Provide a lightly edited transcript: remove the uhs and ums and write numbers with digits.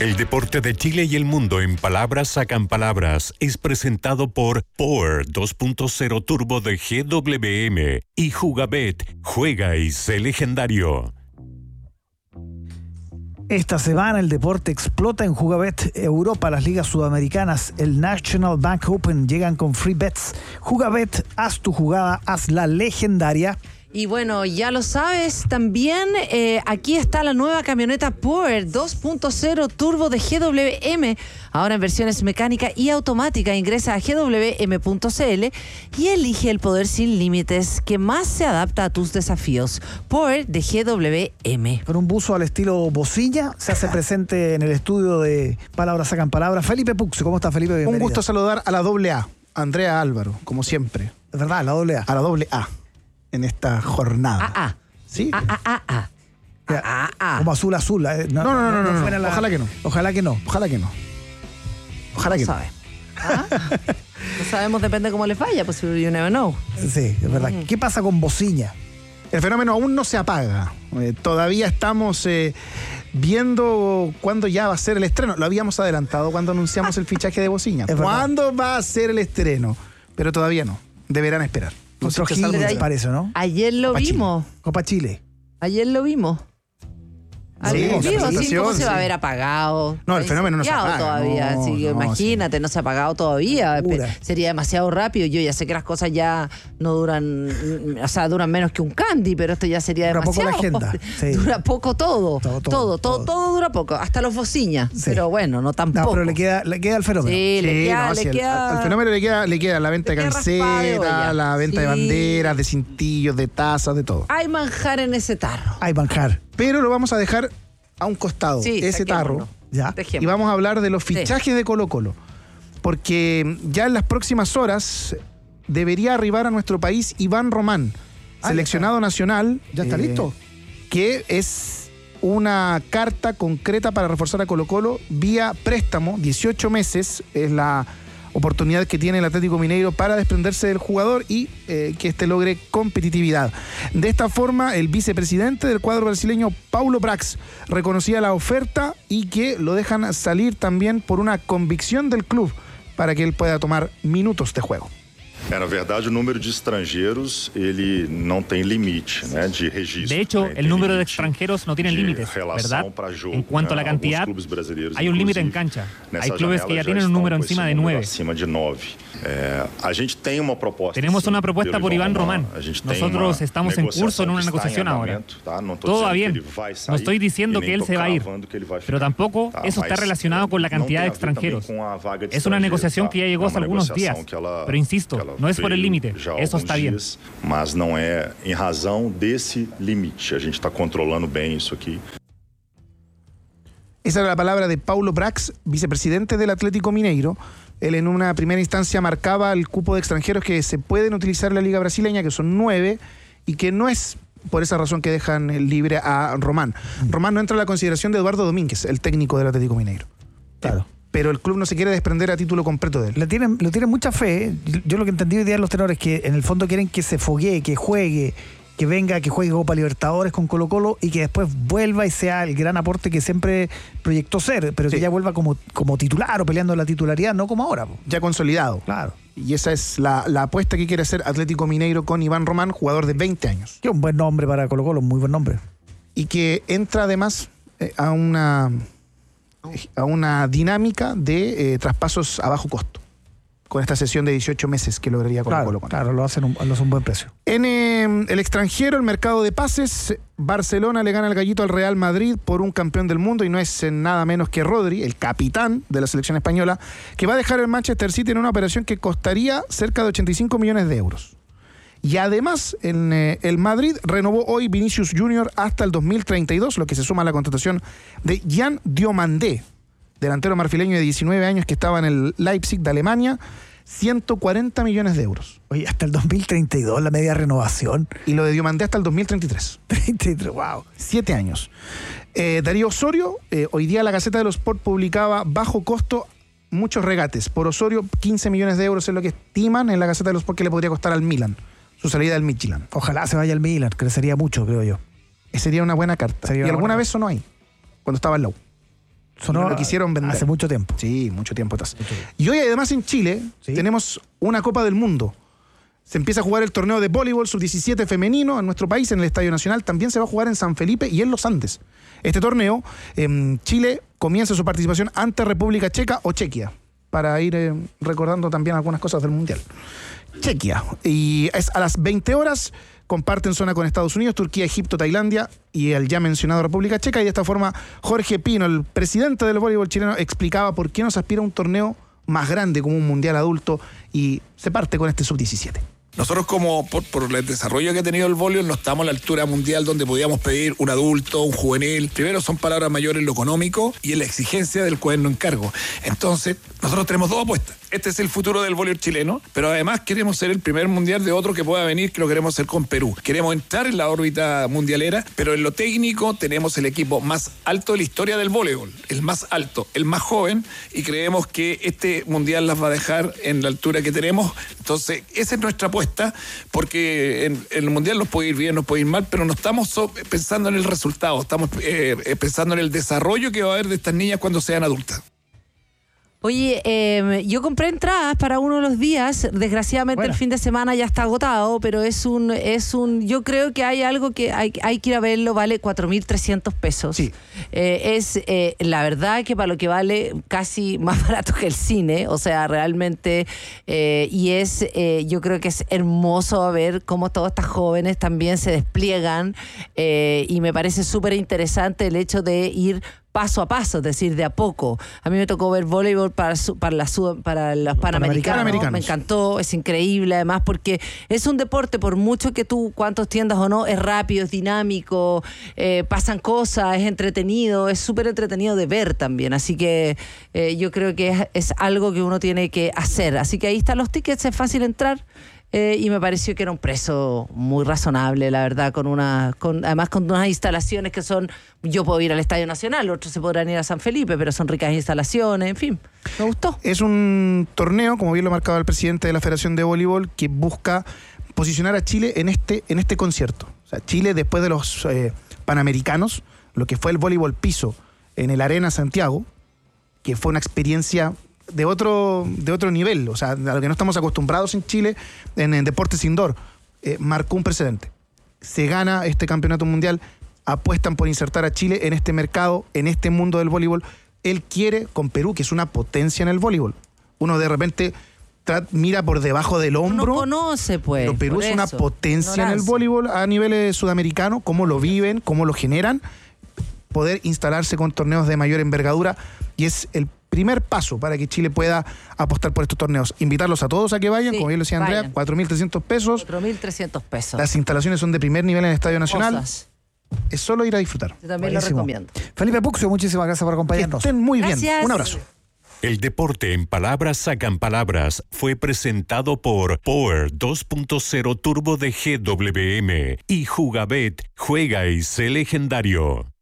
El deporte de Chile y el mundo en palabras sacan palabras es presentado por Power 2.0 Turbo de GWM y Jugabet. Juega y sé legendario. Esta semana el deporte explota en Jugabet Europa, las ligas sudamericanas, el National Bank Open llegan con free bets. Jugabet, haz tu jugada, hazla legendaria. Y bueno, ya lo sabes, también aquí está la nueva camioneta Power 2.0 Turbo de GWM, ahora en versiones mecánica y automática. Ingresa a gwm.cl y elige el poder sin límites que más se adapta a tus desafíos. Power de GWM. Con un buzo al estilo Bocilla, se hace presente en el estudio de Palabras Sacan Palabras. Felipe Pux, ¿cómo está, Felipe? Bienvenido. Un gusto saludar a la AA, Andrea Álvaro, como siempre. Es verdad, la AA. A la AA. En esta jornada. ¿Sí? Como azul. No. Ojalá que no. Ojalá que no. Ojalá que no. Ojalá que no. No sabemos, depende cómo le falla, pues you never know. Sí, es verdad. ¿Qué pasa con Bociña? El fenómeno aún no se apaga. Todavía estamos viendo cuándo ya va a ser el estreno. Lo habíamos adelantado cuando anunciamos el fichaje de Bociña. ¿Cuándo va a ser el estreno? Pero todavía no. Deberán esperar. Contra Higgins, parece, ¿no? Ayer lo vimos. Copa Chile. Ayer lo vimos. Sí, ¿Cómo se va a haber apagado? No, el fenómeno no se apaga todavía. Así que imagínate, no se ha apagado todavía. Sería demasiado rápido. Yo ya sé que las cosas ya no duran, o sea, duran menos que un candy, pero esto ya sería demasiado. Dura poco la agenda. Sí. Dura poco todo. Todo dura poco. Hasta los Bociñas. Sí. Pero bueno, no tampoco. No, pero le queda el fenómeno. Sí, le queda. Al fenómeno le queda la venta de camisetas, la venta de banderas, de cintillos, de tazas, de todo. Hay manjar en ese tarro. Hay manjar. Pero lo vamos a dejar a un costado, ese tarro, ¿ya? Y vamos a hablar de los fichajes de Colo-Colo, porque ya en las próximas horas debería arribar a nuestro país Iván Román, seleccionado nacional. ¿Ya está listo? Que es una carta concreta para reforzar a Colo-Colo vía préstamo, 18 meses, es la oportunidad que tiene el Atlético Mineiro para desprenderse del jugador y que éste logre competitividad. De esta forma, el vicepresidente del cuadro brasileño, Paulo Brax, reconocía la oferta y que lo dejan salir también por una convicción del club para que él pueda tomar minutos de juego. Na verdade, o número de estrangeiros ele não tem limite, né, de registro. De hecho, el número de extranjeros no tiene límites, ¿verdad? En cuanto a la cantidad, hay un límite en cancha. Hay clubes que ya tienen un número encima de 9. Tenemos una propuesta por Iván Román. Nosotros estamos en curso en una negociación ahora. Todo va bien. No estoy diciendo que él se va a ir, pero tampoco eso está relacionado con la cantidad de extranjeros. Es una negociación que ya llegó hace algunos días, pero insisto, no es por el límite, eso está bien. Mas não é em razão desse limite. A gente está controlando bem isso aqui. Esa era la palabra de Paulo Brax, vicepresidente del Atlético Mineiro. Él en una primera instancia marcaba el cupo de extranjeros que se pueden utilizar en la Liga Brasileña, que son 9, y que no es por esa razón que dejan libre a Román. Román no entra en la consideración de Eduardo Domínguez, el técnico del Atlético Mineiro. Claro. Pero el club no se quiere desprender a título completo de él. Le tienen mucha fe. Yo lo que entendí hoy día de los tenores es que en el fondo quieren que se foguee, que juegue, que venga, que juegue Copa Libertadores con Colo-Colo y que después vuelva y sea el gran aporte que siempre proyectó ser, pero que ya vuelva como titular o peleando la titularidad, no como ahora. Ya consolidado. Claro. Y esa es la apuesta que quiere hacer Atlético Mineiro con Iván Román, jugador de 20 años. Que es un buen nombre para Colo-Colo, muy buen nombre. Y que entra además a una dinámica de traspasos a bajo costo con esta sesión de 18 meses que lograría Colo-Colo. Claro, lo hacen un buen precio. En el extranjero, el mercado de pases, Barcelona le gana el gallito al Real Madrid por un campeón del mundo y no es nada menos que Rodri, el capitán de la selección española, que va a dejar el Manchester City en una operación que costaría cerca de 85 millones de euros. Y además, en el Madrid renovó hoy Vinicius Junior hasta el 2032, lo que se suma a la contratación de Jan Diomandé, delantero marfileño de 19 años que estaba en el Leipzig de Alemania, 140 millones de euros. Oye, hasta el 2032 la media renovación. Y lo de Diomandé hasta el 2033. 33, wow. 7 años. Darío Osorio, hoy día la Gaceta de los Sport publicaba bajo costo muchos regates. Por Osorio, 15 millones de euros es lo que estiman en la Gaceta de los Sport que le podría costar al Milan. Su salida del Midtjylland. Ojalá se vaya al Milan, crecería mucho, creo yo. Sería una buena carta. Y alguna vez sonó ahí, cuando estaba en la U. Sonó, lo quisieron vender. Hace mucho tiempo. Sí, mucho tiempo atrás. Y hoy además en Chile tenemos una Copa del Mundo. Se empieza a jugar el torneo de voleibol sub-17 femenino en nuestro país, en el Estadio Nacional. También se va a jugar en San Felipe y en Los Andes. Este torneo, Chile comienza su participación ante República Checa o Chequia, para ir recordando también algunas cosas del Mundial. Chequia. Y es a las 20 horas. Comparten zona con Estados Unidos, Turquía, Egipto, Tailandia y el ya mencionado República Checa. Y de esta forma, Jorge Pino, el presidente del voleibol chileno, explicaba por qué nos aspira a un torneo más grande como un mundial adulto y se parte con este sub-17. Nosotros como por el desarrollo que ha tenido el voleibol no estamos a la altura mundial donde podíamos pedir un adulto, un juvenil. Primero son palabras mayores en lo económico y en la exigencia del cuaderno encargo. Entonces, nosotros tenemos dos apuestas. Este es el futuro del voleibol chileno, pero además queremos ser el primer mundial de otro que pueda venir, que lo queremos hacer con Perú. Queremos entrar en la órbita mundialera, pero en lo técnico tenemos el equipo más alto de la historia del voleibol, el más alto, el más joven, y creemos que este mundial las va a dejar en la altura que tenemos. Entonces, esa es nuestra apuesta, porque en el mundial nos puede ir bien, nos puede ir mal, pero no estamos pensando en el resultado, estamos pensando en el desarrollo que va a haber de estas niñas cuando sean adultas. Oye, yo compré entradas para uno de los días. Desgraciadamente el fin de semana ya está agotado, pero yo creo que hay algo que hay que ir a verlo, vale 4.300 pesos. Sí. La verdad que para lo que vale casi más barato que el cine, o sea, realmente, yo creo que es hermoso ver cómo todas estas jóvenes también se despliegan, y me parece súper interesante el hecho de ir paso a paso, es decir, de a poco. A mí me tocó ver voleibol para los Panamericanos. Me encantó, es increíble además porque es un deporte, por mucho que tú cuantos tiendas o no, es rápido, es dinámico, pasan cosas, es entretenido, es súper entretenido de ver también. Así que yo creo que es algo que uno tiene que hacer. Así que ahí están los tickets, es fácil entrar. Y me pareció que era un precio muy razonable, la verdad, además con unas instalaciones que son, yo puedo ir al Estadio Nacional, otros se podrán ir a San Felipe, pero son ricas instalaciones, en fin, me gustó. Es un torneo, como bien lo marcaba el presidente de la Federación de Voleibol, que busca posicionar a Chile en este concierto. O sea, Chile, después de los Panamericanos, lo que fue el voleibol piso en el Arena Santiago, que fue una experiencia de otro nivel, o sea, a lo que no estamos acostumbrados en Chile en deportes indoor, marcó un precedente. Se gana este campeonato mundial, apuestan por insertar a Chile en este mercado, en este mundo del voleibol. Él quiere con Perú, que es una potencia en el voleibol. Uno de repente mira por debajo del hombro. No conoce, pues. Pero Perú es una potencia en el voleibol a nivel sudamericano, cómo lo viven, cómo lo generan, poder instalarse con torneos de mayor envergadura, y es el primer paso para que Chile pueda apostar por estos torneos. Invitarlos a todos a que vayan, como bien lo decía Andrea, 4.300 pesos. 4.300 pesos. Las instalaciones son de primer nivel en el Estadio Nacional. Es solo ir a disfrutar. Yo también Buenísimo. Lo recomiendo. Felipe Puxio, muchísimas gracias por acompañarnos. Que estén muy bien. Gracias. Un abrazo. El deporte en palabras sacan palabras fue presentado por Power 2.0 Turbo de GWM y Jugabet, juega y sé legendario.